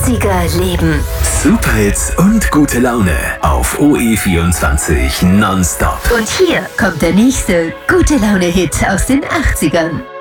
80er Leben. Superhits und gute Laune auf OE24 nonstop. Und hier kommt der nächste gute Laune-Hit aus den 80ern.